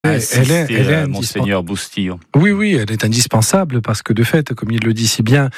Monseigneur Boustillon. Oui, elle est indispensable parce que de fait, comme il le dit si bien,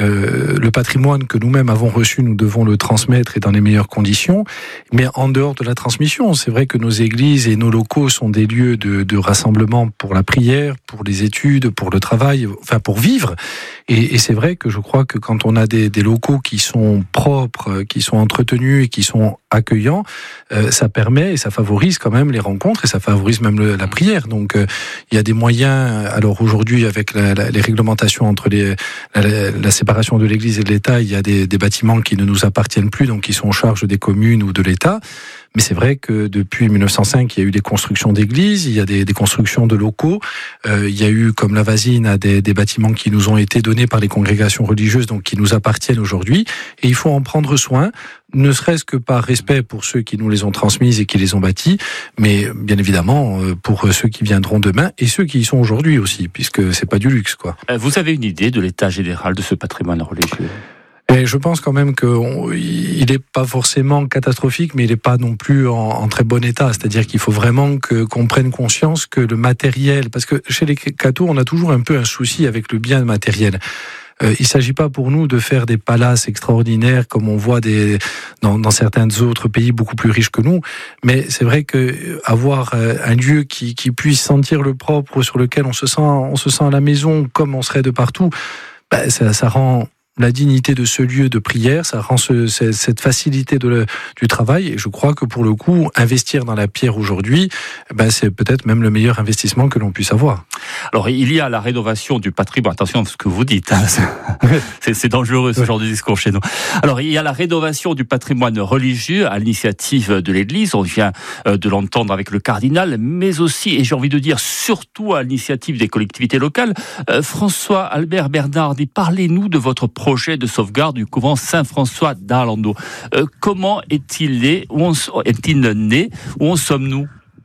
le patrimoine que nous-mêmes avons reçu, nous devons le transmettre et dans les meilleures conditions. Mais en dehors de la transmission, c'est vrai que nos églises et nos locaux sont des lieux de rassemblement pour la prière, pour les études, pour le travail, enfin pour vivre. Et c'est vrai que je crois que quand on a des locaux qui sont propres, qui sont entretenus et qui sont accueillants, ça permet et ça favorise quand même les rencontres et ça favorise même la prière. Donc il y a des moyens. Alors aujourd'hui, avec les réglementations entre la séparation de l'Église et de l'État, il y a des bâtiments qui ne nous appartiennent plus, donc qui sont en charge des communes ou de l'État. Mais c'est vrai que depuis 1905, il y a eu des constructions d'églises, il y a des constructions de locaux. Il y a eu, comme la Vasine, des bâtiments qui nous ont été donnés par les congrégations religieuses, donc qui nous appartiennent aujourd'hui. Et il faut en prendre soin, ne serait-ce que par respect pour ceux qui nous les ont transmises et qui les ont bâtis, mais bien évidemment pour ceux qui viendront demain et ceux qui y sont aujourd'hui aussi, puisque c'est pas du luxe, quoi. Vous avez une idée de l'état général de ce patrimoine religieux ? Et je pense quand même qu'il n'est pas forcément catastrophique, mais il n'est pas non plus en très bon état. C'est-à-dire qu'il faut vraiment qu'on prenne conscience que le matériel, parce que chez les cathos, on a toujours un peu un souci avec le bien matériel. Il ne s'agit pas pour nous de faire des palaces extraordinaires comme on voit dans certains autres pays beaucoup plus riches que nous, mais c'est vrai que avoir un lieu qui puisse sentir le propre, sur lequel on se sent à la maison comme on serait de partout, ça rend la dignité de ce lieu de prière, ça rend cette facilité du travail. Et je crois que pour le coup, investir dans la pierre aujourd'hui, c'est peut-être même le meilleur investissement que l'on puisse avoir. Alors, il y a la rénovation du patrimoine. Attention à ce que vous dites. C'est dangereux, ce genre de discours chez nous. Alors, il y a la rénovation du patrimoine religieux à l'initiative de l'Église. On vient de l'entendre avec le cardinal, mais aussi, et j'ai envie de dire, surtout à l'initiative des collectivités locales. François Albert Bernardi, parlez-nous de votre projet de sauvegarde du couvent Saint-François d'Arlando. Comment est-il né ? Où en sommes-nous ?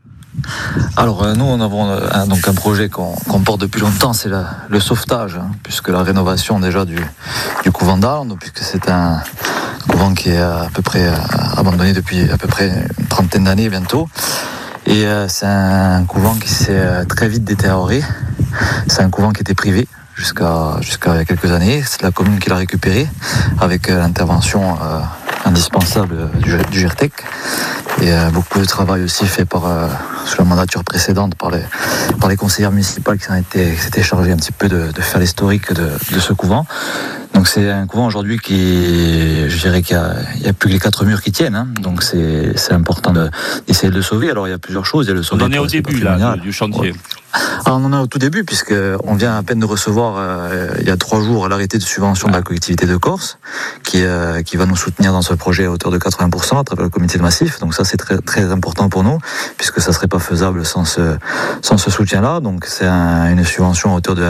Alors nous on avons donc un projet qu'on porte depuis longtemps, c'est le sauvetage, puisque la rénovation déjà du couvent d'Arlando, puisque c'est un couvent qui est à peu près abandonné depuis à peu près une trentaine d'années bientôt. Et c'est un couvent qui s'est très vite détérioré. C'est un couvent qui était privé jusqu'à il y a quelques années. C'est la commune qui l'a récupéré avec l'intervention indispensable du GERTEC et beaucoup de travail aussi fait sous la mandature précédente par les conseillères municipales qui s'étaient chargées un petit peu de faire l'historique de ce couvent. Donc c'est un couvent aujourd'hui je dirais qu'il y a plus que les 4 murs qui tiennent, donc c'est important d'essayer de le sauver. Alors il y a plusieurs choses. Il y a le sauver. On en est au début là du chantier. Ouais. Alors, on en est au tout début, puisqu'on vient à peine de recevoir il y a 3 jours l'arrêté de subvention de la collectivité de Corse qui va nous soutenir dans ce projet à hauteur de 80% à travers le comité de massif. Donc ça c'est très, très important pour nous, puisque ça serait pas faisable sans ce soutien-là. Donc c'est une subvention à hauteur de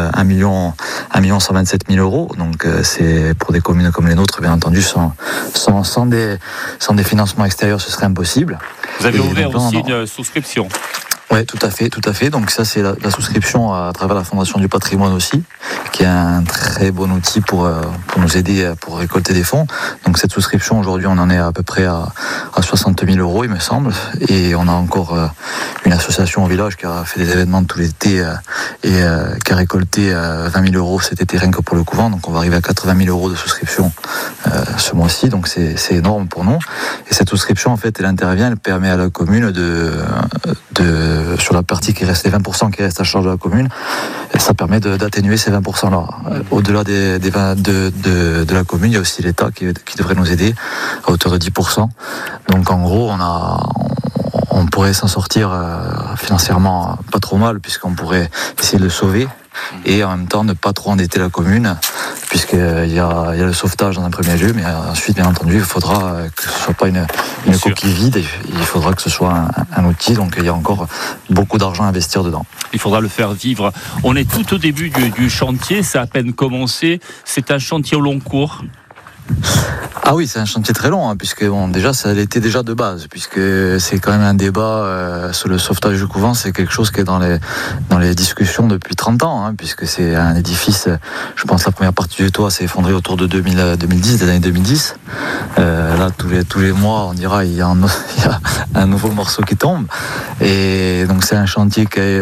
1 127 000 euros. Donc c'est pour des communes comme les nôtres, bien entendu, sans des financements extérieurs, ce serait impossible. Vous avez ouvert aussi une souscription. Oui, tout à fait. Donc ça, c'est la souscription à travers la Fondation du patrimoine aussi, qui est un très bon outil pour nous aider pour récolter des fonds. Donc cette souscription, aujourd'hui, on en est à peu près à 60 000 euros, il me semble. Et on a encore une association au village qui a fait des événements tout l'été et qui a récolté 20 000 euros cet été rien que pour le couvent. Donc on va arriver à 80 000 euros de souscription ce mois-ci. Donc c'est énorme pour nous. Et cette souscription, en fait, elle permet à la commune sur la partie qui reste, les 20% qui restent à charge de la commune, ça permet d'atténuer ces 20%-là. Au-delà de la commune, il y a aussi l'État qui devrait nous aider à hauteur de 10%. Donc en gros, on pourrait s'en sortir financièrement pas trop mal, puisqu'on pourrait essayer de le sauver et en même temps ne pas trop endetter la commune, puisqu'il y a le sauvetage dans un premier lieu, mais ensuite, bien entendu, il faudra que ce ne soit pas une coquille vide, il faudra que ce soit un outil, donc il y a encore beaucoup d'argent à investir dedans. Il faudra le faire vivre. On est tout au début du chantier, ça a à peine commencé, c'est un chantier au long cours. Ah oui, c'est un chantier très long, puisque bon, déjà ça l'était déjà de base, puisque c'est quand même un débat sur le sauvetage du couvent, c'est quelque chose qui est dans les discussions depuis 30 ans, puisque c'est un édifice, je pense que la première partie du toit s'est effondrée autour de 2010, des années 2010. Là, tous les mois, on dira il y a un nouveau morceau qui tombe, et donc c'est un chantier qui est